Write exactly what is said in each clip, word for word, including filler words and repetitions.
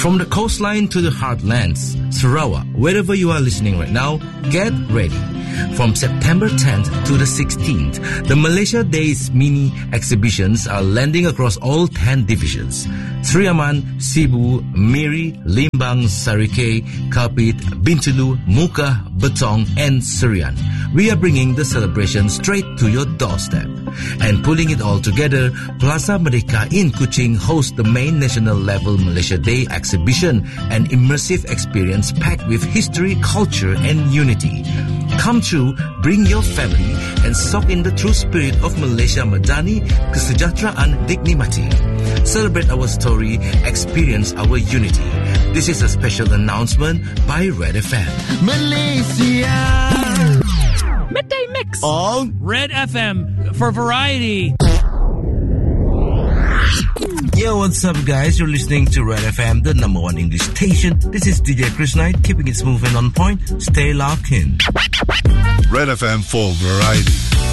From the coastline to the heartlands, Sarawak, wherever you are listening right now, get ready. From September tenth to the sixteenth, the Malaysia Days mini exhibitions are landing across all ten divisions. Sri Aman, Sibu, Miri, Limbang, Sarikei, Kapit, Bintulu, Muka, Betong, and Serian. We are bringing the celebration straight to your doorstep. And pulling it all together, Plaza Merdeka in Kuching hosts the main national level Malaysia Day exhibition, an immersive experience packed with history, culture, and unity. Come true, bring your family, and soak in the true spirit of Malaysia Madani, Kesejahteraan Nikmati. Celebrate our story, experience our unity. This is a special announcement by Red F M. Malaysia! Midday Mix on Red F M for variety. Yo, what's up, guys? You're listening to Red F M, the number one English station. This is D J Chris Knight, keeping it smooth and on point. Stay locked in. Red F M for variety.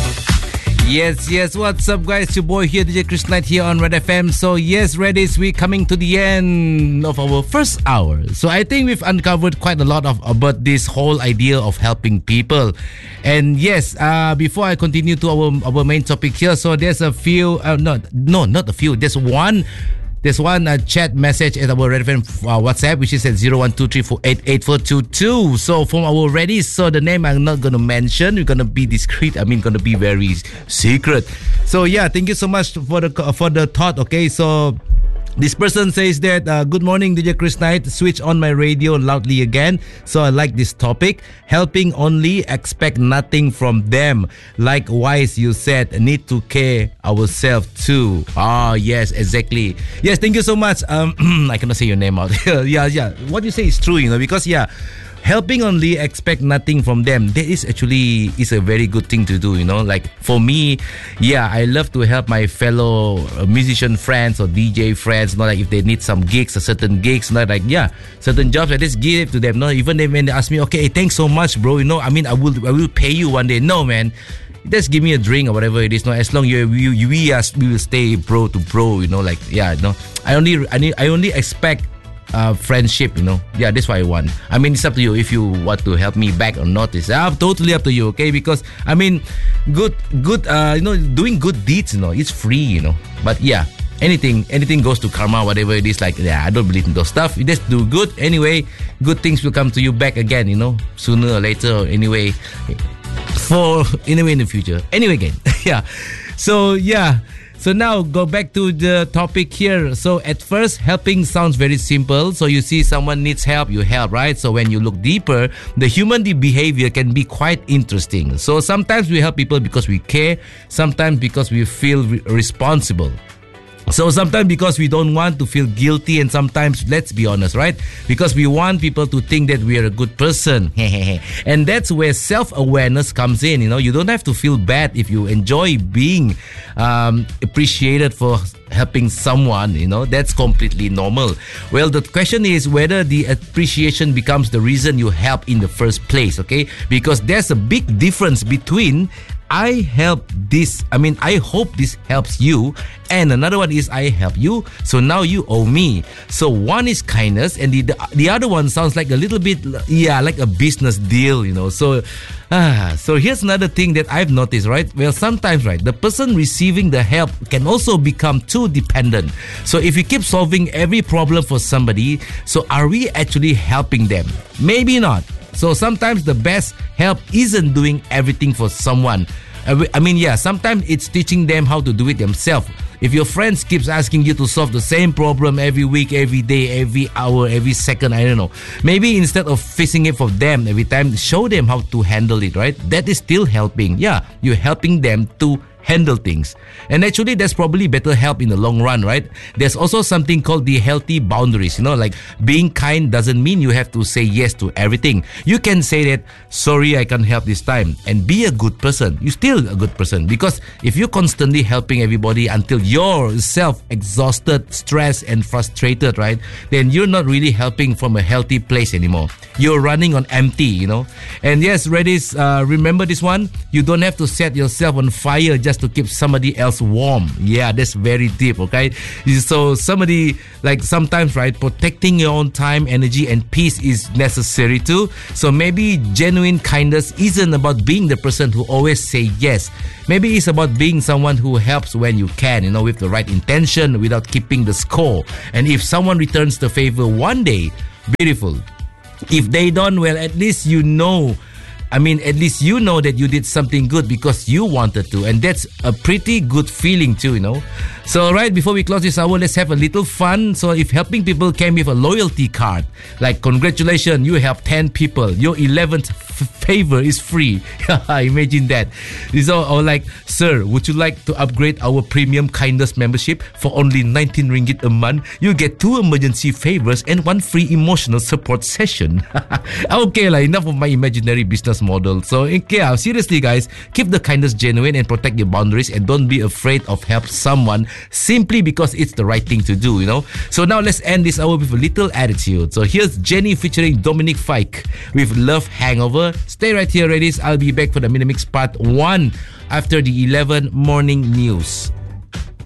Yes, yes. What's up, guys? It's your boy here, D J Chris Knight here on Red F M. So, yes, Reddies, we're coming to the end of our first hour. So, I think we've uncovered quite a lot of about this whole idea of helping people. And yes, uh, before I continue to our our main topic here, so there's a few, uh, no, no, not a few. There's one. There's one uh, chat message at our Red F M uh, WhatsApp, which is at zero one two three four eight eight four two two. So from our Reddies, so the name I'm not going to mention. We're going to be discreet. I mean, going to be very secret. So yeah, thank you so much for the for the thought. Okay, so this person says that, uh, good morning, D J Chris Knight. Switch on my radio loudly again. So I like this topic. Helping only, expect nothing from them. Likewise, you said, need to care ourselves too. Ah, yes, exactly. Yes, thank you so much. Um, I cannot say your name out. yeah, yeah. What you say is true, you know, because yeah, helping only, expect nothing from them. That is actually is a very good thing to do, you know. Like for me, yeah, I love to help my fellow musician friends or D J friends. Not like if they need some gigs or certain gigs, not like yeah, certain jobs. I just give it to them. No, even when they ask me, okay, thanks so much, bro. You know, I mean, I will, I will pay you one day. No, man. Just give me a drink or whatever it is. No, as long you, you, you we are, we will stay bro to bro. You know, like yeah, no. I only, I need, I only expect. Uh, friendship, you know. Yeah, that's what I want. I mean, it's up to you if you want to help me back or not. It's uh, totally up to you, okay? Because, I mean, good, good, uh, you know, doing good deeds, you know, it's free, you know. But yeah, anything, anything goes to karma, whatever it is. Like, yeah, I don't believe in those stuff. You just do good. Anyway, good things will come to you back again, you know, sooner or later. Anyway, for, anyway, in the future. Anyway, again. yeah. So, yeah. So now go back to the topic here. So at first, helping sounds very simple. So you see someone needs help, you help, right? So when you look deeper, the human behavior can be quite interesting. So sometimes we help people because we care, sometimes because we feel re- responsible. So sometimes because we don't want to feel guilty, and sometimes, let's be honest, right? Because we want people to think that we are a good person. And that's where self-awareness comes in. You know, you don't have to feel bad if you enjoy being um, appreciated for helping someone. You know, that's completely normal. Well, the question is whether the appreciation becomes the reason you help in the first place, okay? Because there's a big difference between I help this, I mean, I hope this helps you. And another one is I help you, so now you owe me. So one is kindness, and the, the, the other one sounds like a little bit, yeah, like a business deal, you know. So, ah, so here's another thing that I've noticed, right? Well, sometimes, right, the person receiving the help can also become too dependent. So if you keep solving every problem for somebody, so are we actually helping them? Maybe not. So sometimes the best help isn't doing everything for someone. I mean, yeah, sometimes it's teaching them how to do it themselves. If your friends keeps asking you to solve the same problem every week, every day, every hour, every second, I don't know. Maybe instead of fixing it for them every time, show them how to handle it, right? That is still helping. Yeah, you're helping them to handle things. And actually, that's probably better help in the long run, right? There's also something called the healthy boundaries. You know, like being kind doesn't mean you have to say yes to everything. You can say that, sorry, I can't help this time, and be a good person. You're still a good person, because if you're constantly helping everybody until you're self-exhausted, stressed, and frustrated, right, then you're not really helping from a healthy place anymore. You're running on empty, you know. And yes, Redis, uh, remember this one? You don't have to set yourself on fire just just to keep somebody else warm. Yeah, that's very deep, okay? So somebody, like sometimes, right, protecting your own time, energy, and peace is necessary too. So maybe genuine kindness isn't about being the person who always say yes. Maybe it's about being someone who helps when you can, you know, with the right intention, without keeping the score. And if someone returns the favor one day, beautiful. If they don't, well, at least you know I mean, at least you know that you did something good because you wanted to. And that's a pretty good feeling too, you know. So, right, before we close this hour, let's have a little fun. So, if helping people came with a loyalty card, like, congratulations, you helped ten people. Your eleventh f- favor is free. Imagine that. So, or like, sir, would you like to upgrade our premium kindness membership for only nineteen ringgit a month? You get two emergency favors and one free emotional support session. Okay, like, enough of my imaginary business model. So, yeah, seriously, guys, keep the kindness genuine and protect your boundaries, and don't be afraid of help someone simply because it's the right thing to do, you know. So now let's end this hour with a little attitude. So here's Jenny featuring Dominic Fike with Love Hangover. Stay right here, ladies. I'll be back for the Minimix part one after the eleven morning news.